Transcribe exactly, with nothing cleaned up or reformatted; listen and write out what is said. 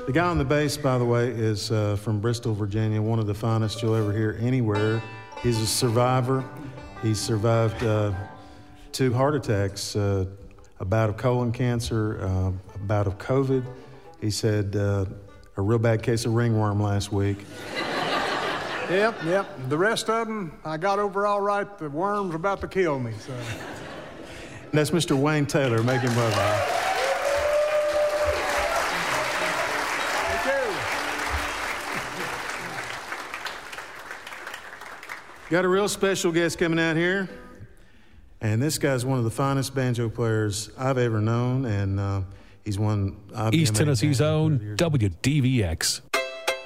The guy on the bass, by the way, is uh, from Bristol, Virginia, one of the finest you'll ever hear anywhere. He's a survivor. He survived uh, two heart attacks, uh, a bout of colon cancer, uh, a bout of COVID. He's had uh, a real bad case of ringworm last week. Yep, yep. The rest of them, I got over all right. The worm's about to kill me, so. And that's Mister Wayne Taylor. Make him welcome. Thank you. Got a real special guest coming out here. And this guy's one of the finest banjo players I've ever known, and uh, he's won... East Tennessee's own W D V X.